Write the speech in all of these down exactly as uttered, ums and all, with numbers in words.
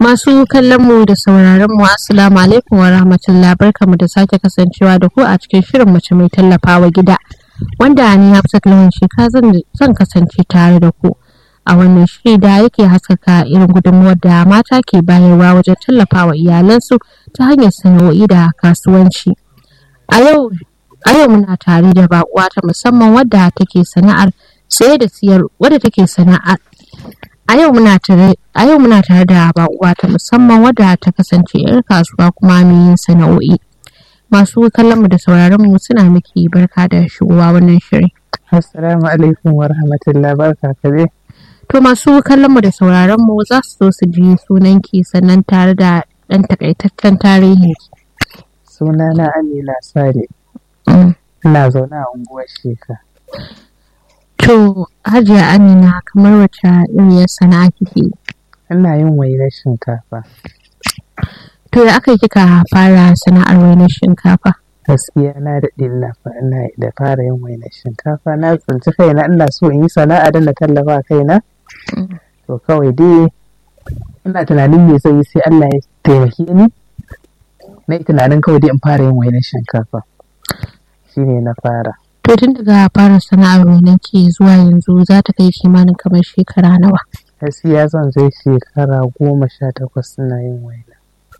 Masu kallon mu da sauraron mu assalamu alaikum wa rahmatullah, barkamu da sake kasancewa da ku a cikin shirin mace mai tallafawa gida wanda ni Hafsat Lawan Sheka zan kasance tare da ku a wannan shiri da yake haskaka irin gudunmuwar da mata ke bayarwa wajen tallafawa iyalansu ta hanyar sana'o'i da kasuwanci. A yau a yau muna tare da baƙuwa ta musamman wadda take sana'ar saye da siyar wadda take sana'ar A yau muna tare a yau muna tare da baƙuwa ta musamman wadda ta kasance 'yar kasuwa kuma mai yin sana'o'i. Masu kallon mu da sauraron mu suna miki barka da shigowa wannan shirin. Assalamu alaikum wa rahmatullah, barka ka dai. To masu kallon mu da sauraron mu za su so su ji sunanki sannan tare da ɗan takaitaccen tarihin. Sunana Amina Sale. Mm. Ina zaune a unguwar Sheka. To Hajiya Amina, kamar wacce iriyar sana'a kike yi? Ina yin wainar shinkafa. To da aka yi kika fara sana'ar wainar shinkafa? Gaskiya na daɗe ina fa- ina da fara yin wainar shinkafa. Na tsinci kaina ina so in yi sana'a don na tallafa kaina. Mm. To kawai dai ina tunanin me zai yi sai Allah ya taimake ni. Na yi tunanin kawai dai in fara yin wainar shinkafa. Shi ne na fara. To tun daga fara sana'ar wainar ki zuwa yanzu za ta kai kimanin kamar shekara nawa? Gaskiya zan zai shekara goma sha takwas ina yin waina.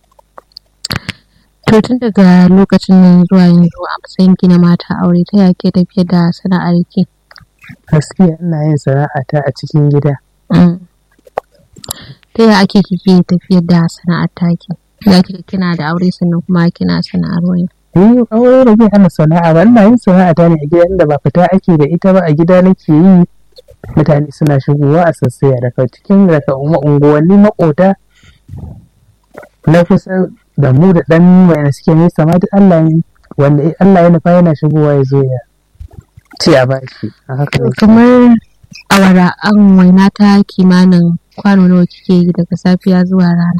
To tun daga lokacin nan zuwa yanzu a matsayin ki na mata aure ta yake tafiyar da sana'ar ki? Gaskiya ina yin sana'ata a cikin gida. Mm. Ta yaya ake kike tafiyar da sana'ar taki? Za ki ga kina da aure sannan kuma kina sana'ar waina. Ni aure da zai hana sana'a ba, ina yin sana'ata ne a gida inda ba fita ake da ita ba, a gida nake yi. Mutane suna shigowa a sassaya daga cikin daga ungu- unguwanni maƙota na kusa da mu da ɗan wayanda suke nesa ma duk Allah ya wanda Allah ya nufa yana shigowa ya zo ya ci a bashi. A haka To ne. kamar awara an waina ta kimanin kwano nawa kike yi daga safiya zuwa rana?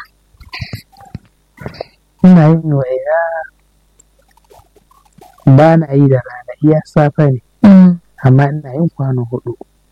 Ina yin waina ba na yi da rana, iya safe ne, Mm. amma ina yin kwano huɗu.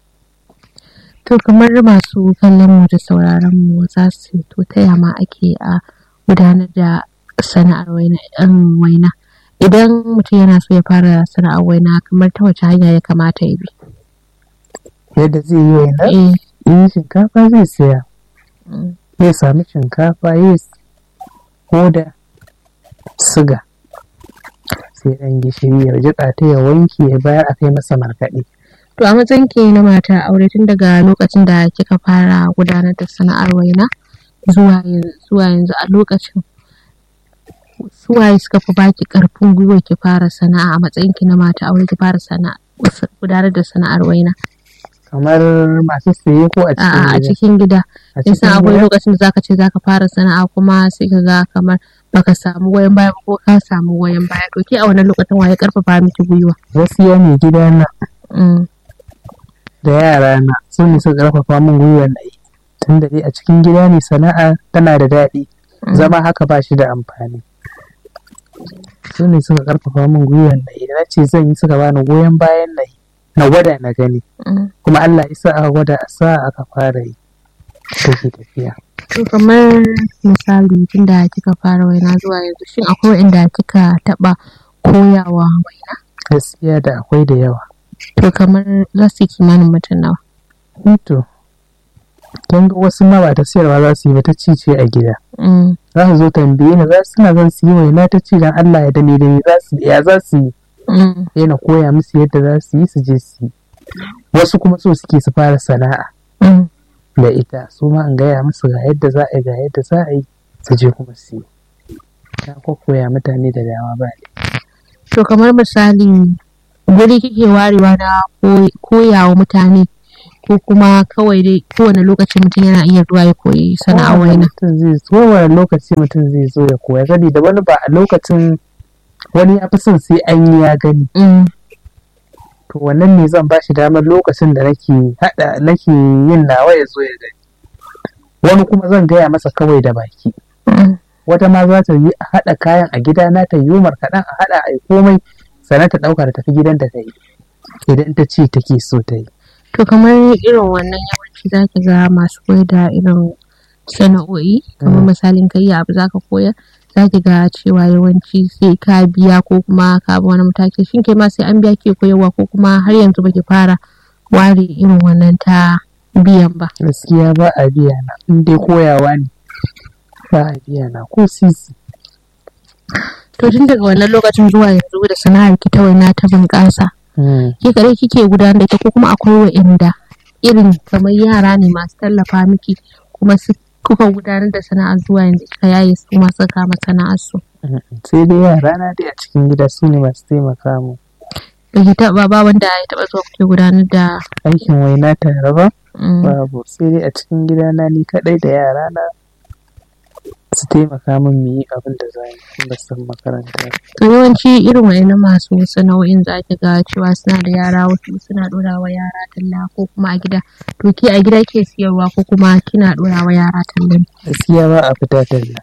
To kamar masu kallon mu da sauraron mu za su to ta yaya ma ake a gudanar da sana'ar waina ɗan waina. Idan mutum yana so ya fara sana'ar waina kamar ta wace hanya ya kamata ya bi? Yadda zai yi wainar, Eh. in shinkafa zai siya, Mm. zai sami shinkafa ya hoda siga, sai ɗan gishiri ya jiƙa ta ya wanke ya bayar a kai masa markaɗe. To a matsayin ki na mata aure tun daga lokacin da kika fara gudanar da sana'ar waina zuwa yanzu zuwa yanzu a lokacin suwaye suka fi baki ƙarfin gwiwa ki fara sana'a a matsayin ki na mata aure ki fara sana'a gudanar da sana'ar waina? Kamar masu siye ko a cikin A'a a gida? cikin gida. A Kin san cikin akwai gida? lokacin da zaka ce zaka fara sana'a kuma sai ka ga kamar baka samu goyon baya ba ko ka samu goyon baya. To ke a wannan lokacin waye ƙarfafa miki gwiwa? Gaskiya mai gida na Mm. da yara na su ne suka ƙarfafa min gwiwar na yi. Tunda dai a cikin gida ne sana'a tana da daɗi, Mm. zama haka ba shi da amfani. Su ne suka ƙarfafa min gwiwar na yi, da na ce zan yi suka bani goyon bayan na yi, na gwada na gani. Mm. Kuma Allah ya sa aka gwada a sa aka fara yi. Take tafiya. To kamar misali tun da kika fara waina zuwa yanzu shin akwai waɗanda kika taɓa koyawa waina? Gaskiya da akwai da yawa. To kamar za su yi kimanin mutum nawa? To, kin ga wasu ma ba ta siyarwa za su yi ba, ta ci ce a gida. Mm. Za su zo tambaye ni, za su suna zan su yi waina, ta ce dan Allah ya dame da ni za su ya za su yi. Mm. Sai na koya musu yadda za su yi su je su yi. Wasu kuma so suke su fara sana'a Mm. da ita, su ma in gaya musu ga yadda za a yi ga yadda za a yi su je kuma su yi. Na koya mutane da dama ba ne. To kamar misali guri kike warewa na koy- koyawa mutane ko kuma kawai dai kowane lokaci mutum yana iya zuwa ya koyi sana'ar Kowane waina? mutum zai zo, kowane lokaci mutum zai zo ya koya, saboda wani ba a lokacin wani ya fi son sai an yi ya gani. Mm. To wannan ne zan ba shi damar lokacin da nake haɗa nake yin nawa ya zo ya gani. Wani kuma zan gaya masa kawai da baki. Mm. Wata ma za ta yi a haɗa kayan a gida na ta yi markaɗen a haɗa a yi komai sannan ta ɗauka da tafi gidan da ta yi idan ta ce take so ta yi. To kamar irin wannan yawanci za ki ga masu koyar da irin sana'o'i kamar misalin kai abu zaka koya za ki ga cewa yawanci sai ka biya ko kuma ka bi wani mataki shin ke ma sai an biya ke koyarwa ko kuma har yanzu baki fara ware irin wannan ta biyan ba? Gaskiya ba a biya na, in dai koyawa ne ba a biya na ko sisi. To tun daga wannan lokacin zuwa yanzu da sana'ar ki ta waina ta bunƙasa ke kare kike gudanar da ita ko kuma akwai wa'inda irin kamar yara ne masu tallafa miki kuma su kuka gudanar da sana'ar zuwa yanzu kika yaye su masu kama sana'ar su? Sai dai yara na dai a cikin gida su ne masu taimaka mu. Da ke taɓa ba wanda ya taɓa zuwa kuke gudanar da aikin waina tare ba? Babu, sai dai a cikin gida na ni kaɗai da yara na su taimaka min mu yi abin da za mu ba san makaranta. To yawanci irin wa'annan masu sana'o'in za ki ga cewa suna da yara wasu suna ɗora wa yara talla ko kuma a gida. To ke a gida ke siyarwa ko kuma kina ɗora wa yara talla? Gaskiya ba a fita talla.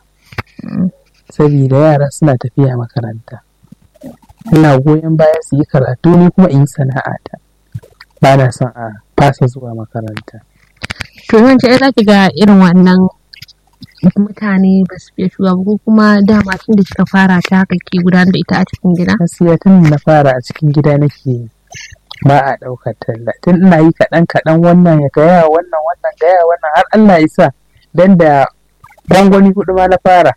Saboda yara suna tafiya makaranta. Ina goyon baya su yi karatu ni kuma in yi sana'ata. Ba na son a fasa zuwa makaranta. To yawanci ai za ki ga irin wannan mutane ba su fiye shuwa ko kuma dama tun da kika fara ta haka ke gudanar da ita a cikin gida? Gaskiya tun na fara a cikin gida nake yi ba a ɗaukar talla tun ina yi kaɗan kaɗan wannan ya gaya wannan wannan gaya wannan har Allah ya sa dan da gwangwani hudu ma na fara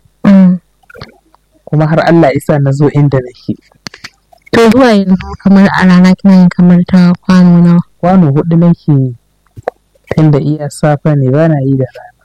kuma har Allah ya sa na zo inda nake. To zuwa yanzu kamar a rana kina yin kamar ta kwano nawa? Kwano hudu nake yi tunda iya safa ne ba na yi da rana.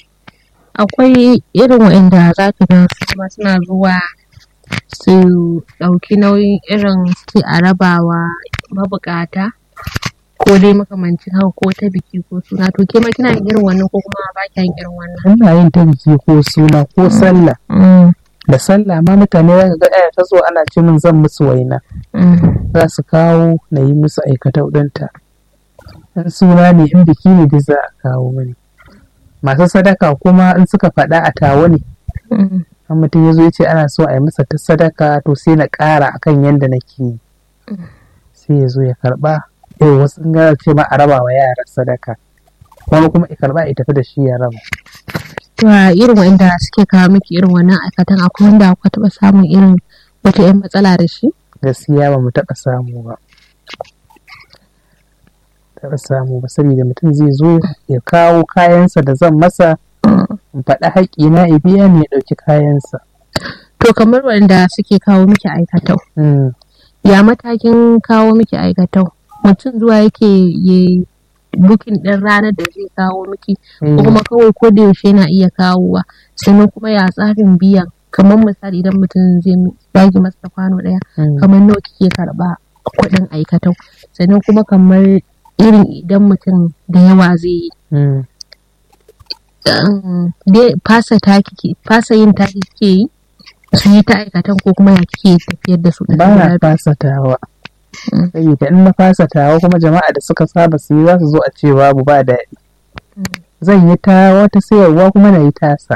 Akwai irin waɗanda za ka ga su kuma suna zuwa su ɗauki nauyin irin su a rabawa mabukata ko dai makamancin haka ko ta biki ko suna. To ke ma kina yin irin wannan ko kuma ba kya yin irin wannan? Ina yin ta biki ko suna ko sallah. Da sallah ma mutane za ka ga ɗaya ta zo ana ce min zan musu waina. Za su kawo na yi musu aikatau ɗinta. In suna ne in biki ne dai za a kawo mani. Masu sadaka kuma in suka faɗa a tawo ne. An mutum ya zo ya ce ana so a yi masa ta sadaka to sai na ƙara akan yadda nake yi. Sai ya zo ya karɓa. Yau wasu in gara ce ma a raba wa yara sadaka. Wani kuma ya karɓa ya tafi da shi ya raba. To a irin wanda suke kawo miki irin wannan aikatan akwai wanda aka taɓa samun irin wata 'yan matsala da shi? Gaskiya ba mu taɓa samu ba. Taɓa samu ba saboda mutum zai zo ya kawo kayansa da zan masa in faɗi haƙƙina ya biya ne ya ɗauki kayansa. To kamar wanda suke kawo miki aikatau. Ya matakin kawo miki aikatau? Mutum zuwa yake ya bukin ɗin ranar da zai kawo miki ko kuma kawai ko da yaushe na iya kawowa sannan kuma ya tsarin biyan kamar misali idan mutum zai baki masa kwano ɗaya kamar nawa kike karɓa kuɗin aikatau sannan kuma kamar irin idan mutum da yawa zai yi fasa yin taki kike yi su yi ta aikatan ko kuma ya kike tafiyar da su? Ba na fasa tawa saboda in na fasa tawa kuma jama'a da suka saba su yi za su zo a ce babu ba daɗi. Zan yi ta wata sayarwa kuma na yi tasa.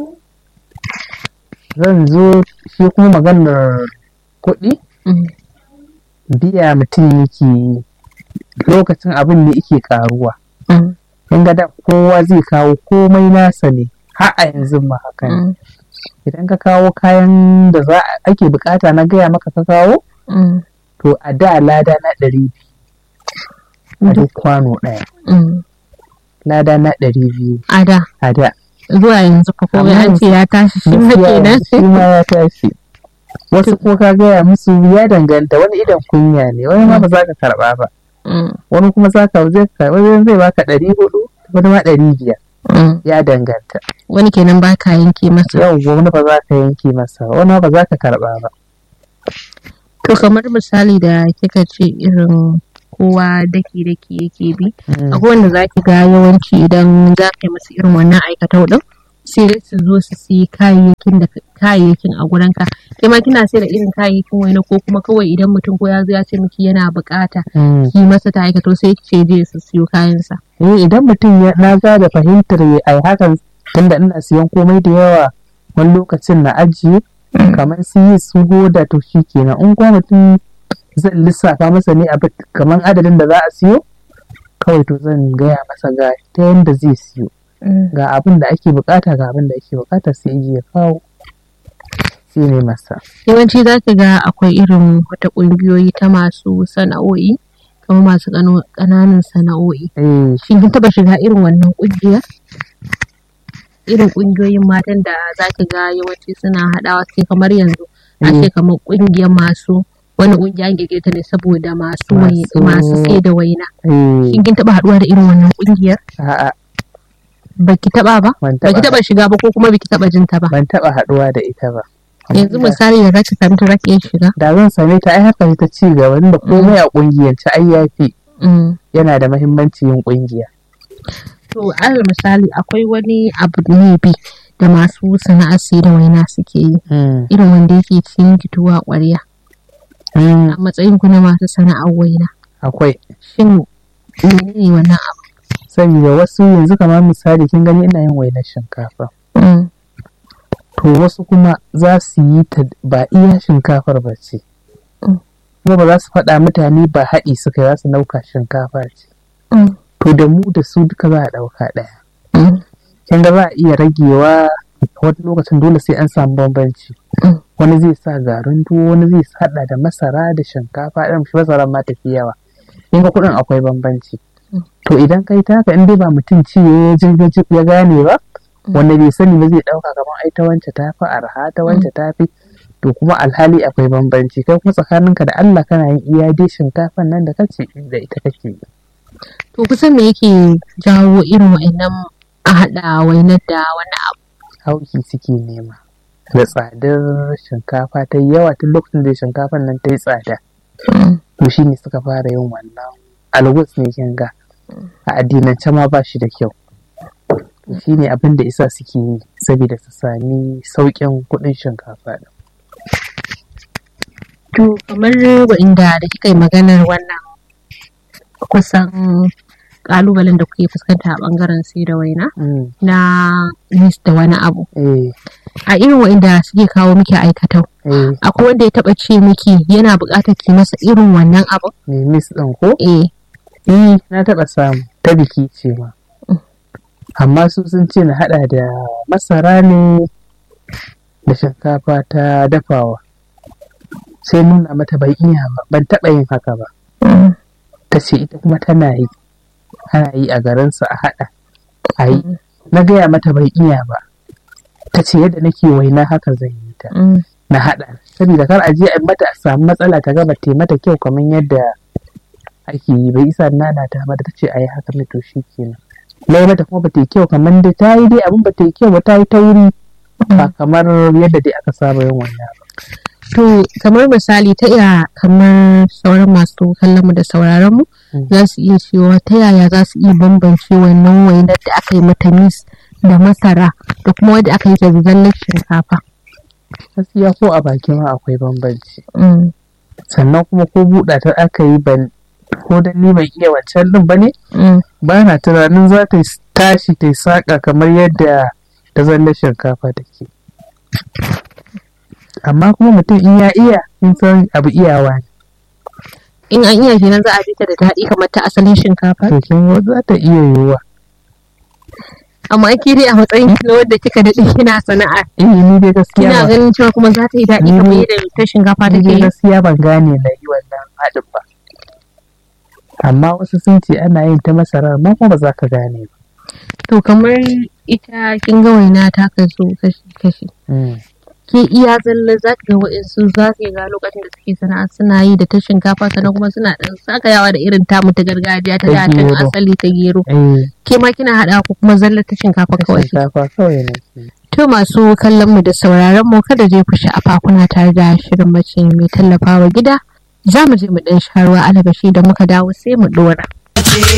Zan zo shi kuma maganar kuɗi biya mutum yake yi lokacin abin ne yake karuwa. In ga da kowa zai kawo komai nasa ne har a yanzu ma haka ne. Idan ka kawo kayan da za ake bukata na gaya maka ka kawo to a da lada na ɗari biyu a duk kwano ɗaya. Lada na ɗari biyu a da a da zuwa yanzu ka ko an ce ya tashi shi ma kenan shi ma ya tashi. Wasu ko ka gaya musu ya danganta wani idan kunya ne wani ma ba za ka karɓa ba. Wani kuma za ka zai karɓa zai baka ɗari hudu wani ma ɗari biyar. Ya danganta. Wani kenan ba ka yanke masa. Yau wani ba za ka yanke masa wani ba za ka karɓa ba. To kamar misali da kika ce irin kowa daki-daki yake bi, akwai wanda za ki ga yawanci idan za ka yi masu irin wannan aikatau ɗin sai dai su zo su siyi kayayyakin da kayayyakin a gurinka. Kai ma kina sai da irin kayayyakin wani ko kuma kawai idan mutum ko ya zo ya ce miki yana bukata ki masa ta aikatau sai ki ce je su siyo kayansa. Eh idan mutum na ga da fahimtar ya ai hakan tunda ina siyan komai da yawa wani lokacin na ajiye kamar su yi su goda to shi kenan in kuma mutum zan lissafa masa ne a kamar adadin da za a siyo kawai to zan gaya masa ga ta yadda zai siyo ga abin da ake bukata ga abin da ake bukata sai ya kawo sai ne masa. Yawanci za ka ga akwai irin wata ƙungiyoyi ta masu sana'o'i kamar masu ƙananan sana'o'i. Shin kin taɓa shiga irin wannan ƙungiyar? Irin ƙungiyoyin matan da za ki ga yawanci suna haɗawa sai kamar yanzu a ce kamar ƙungiyar masu wani ƙungiya an ta ne saboda masu masu sai da waina. Shin kin taɓa haɗuwa da irin wannan ƙungiyar? A'a. Baki taɓa ba? Baki taɓa shiga ba ko kuma baki taɓa jin ta ba? Ban taɓa haɗuwa da ita ba. Yanzu misali da zaki sami ta zaki iya shiga? Da zan same ta ai haka ta ci gaba da komai a ƙungiyance ai yafi. Yana da muhimmanci yin ƙungiya. To alal misali akwai wani abu ne bi da masu sana'ar sai da waina suke yi. Irin wanda yake cikin gituwa ƙwarya. A matsayin ku na masu sana'ar waina. Akwai. Shin menene wannan abu? Saboda wasu yanzu kamar misali kin gani ina yin wainar shinkafa. To wasu kuma za su yi ta ba iya shinkafar ba ce. Kuma ba za su faɗa mutane ba haɗi suka za su ɗauka shinkafa ce. To da mu da su duka za a ɗauka ɗaya. Kin ga za a iya ragewa wani lokacin dole sai an samu bambanci. Wani zai sa garin tuwo wani zai haɗa da masara da shinkafa ɗan shi masaran ma tafi yawa. Kin ga kuɗin akwai bambanci. To idan kai ta haka in dai ba mutum ci ya gane ba wanda bai sani ba zai ɗauka kamar ai ta wance ta fi arha ta wance ta fi to kuma alhali akwai bambanci kai kuma tsakaninka da Allah kana yin iya dai shinkafan nan da kace da ita kake. To kusan me yake jawo irin wa'annan a haɗa wainar da wani abu? Hauki suke nema da tsadar shinkafa ta yawa tun lokacin da shinkafan nan ta yi tsada. To shi ne suka fara yin wannan algus ne kin ga a addinance ma ba shi da kyau. Shi ne abin da isa suke yi saboda su sami sauƙin kuɗin shinkafa ɗin. To kamar inda da kika yi maganar wannan kusan ƙalubalen da kuke fuskanta a ɓangaren sai da waina na mis da wani abu. A irin wa'inda suke kawo miki aikatau. Akwai wanda ya taɓa ce miki yana buƙatar ki masa irin wannan abu? Me mis ɗin ko? Eh. Eh na taɓa samu ta biki ce ma. Amma su sun ce na haɗa da masara ne da shinkafa ta dafawa sai nuna mata bai iya ba ban taɓa yin haka ba. Ta ce ita kuma tana yi ana yi a garinsu a haɗa a yi na gaya mata bai iya ba ta ce yadda nake waina haka zan yi ta na haɗa saboda kar a je a mata a samu matsala ta gaba ta mata kyau kamar yadda ake yi bai isa nana ta mata ta ce a yi haka ne to shi kenan. Na yi mata kuma ba ta yi kyau kamar da ta yi dai abin ba ta yi kyau ba ta yi tauri ba kamar yadda dai aka saba yin wannan ba. To kamar misali ta iya kamar sauran masu kallon mu da sauraron mu za su iya cewa ta yaya za su iya bambance wannan wainar da aka yi mata mis da masara da kuma wadda aka yi da zallar shinkafa. Gaskiya ko a baki ma akwai bambanci. Sannan kuma ko buɗa ta aka yi ban ko dan ni bai iya wancan din ba ne ba na tunanin za ta tashi ta saƙa kamar yadda ta zallar shinkafa take. Amma kuma mutum in ya iya in san abu iyawa ne. In an iya kenan za a bi ta da daɗi kamar ta asalin shinkafa? To kin za ta iya yiwuwa. Amma ake dai a matsayin na wadda kika daɗe kina sana'a. Eh ni dai gaskiya kina ganin cewa kuma za ta yi daɗi kamar yadda ta shinkafa take yi. Ni gaskiya ban gane na yi wannan haɗin ba. Amma wasu sun ce ana yin ta masarar ma kuma ba za ka gane ba. To kamar ita kin ga waina ta kaso kashi-kashi. Ke iya zalla za ka ga waɗansu za ka ga lokacin da suke sana'a suna yi da ta shinkafa sannan kuma suna ɗan sakayawa da irin tamu ta gargajiya ta da asali ta gero. Ke ma kina haɗa ko kuma zalla ta shinkafa kawai. Shinkafa kawai ne. To masu kallon mu da sauraron mu kada je ku sha'afa kuna tare da shirin mace mai tallafawa gida. Za mu je mu ɗan sha ruwa alabashi da muka dawo sai mu ɗora.